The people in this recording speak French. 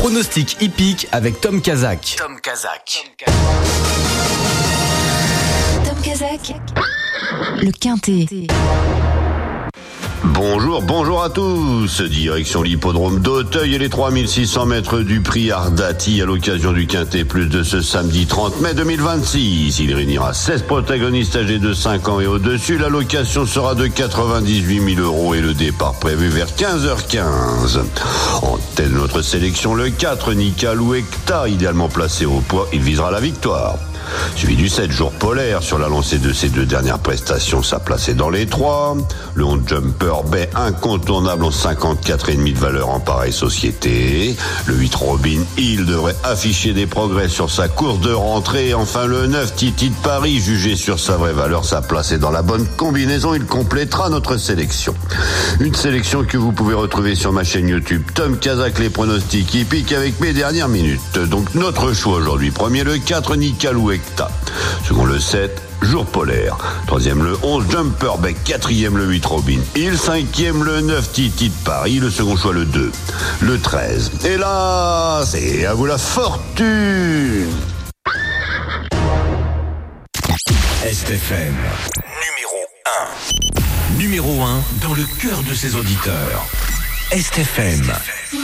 pronostic hippique avec Tom Kazak. Tom Kazak. Tom Kazak, le Quintet. Bonjour à tous. Direction l'hippodrome d'Auteuil et les 3600 mètres du prix Ardati à l'occasion du Quintet Plus de ce samedi 30 mai 2026. Il réunira 16 protagonistes âgés de 5 ans et au-dessus. La location sera de 98 000 € et le départ prévu vers 15h15. En tête de notre sélection, le 4, Nikalou Ekta, idéalement placé au poids, il visera la victoire. Suivi du 7 Jours Polaire, sur la lancée de ses deux dernières prestations, sa place est dans les 3. Le 11 Jumper Bay, incontournable en 54,5 de valeur en pareille société. Le 8 Robin Hill devrait afficher des progrès sur sa course de rentrée. Enfin le 9 Titi de Paris, jugé sur sa vraie valeur, sa place est dans la bonne combinaison, il complétera notre sélection. Une sélection que vous pouvez retrouver sur ma chaîne YouTube Tom Kazak, les pronostics hippiques avec mes dernières minutes. Donc notre choix aujourd'hui, premier le 4 Nikalou Ekta, second le 7 Jour Polaire, troisième le 11 Jumper Beck, quatrième le 8 Robin Hill, cinquième le 9 Titi de Paris, le second choix le 2, le 13. Et là, c'est à vous la fortune. STFM numéro 1 dans le cœur de ses auditeurs. STFM.